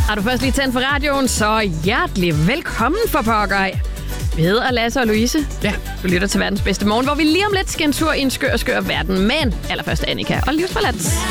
Har du først lige tændt for radioen, så hjertelig velkommen for pokker. Vi hedder Lasse og Louise. Ja. Du lytter til verdens bedste morgen, hvor vi lige om lidt skal en tur i en skør verden. Men allerførst Annika og Livsforladt.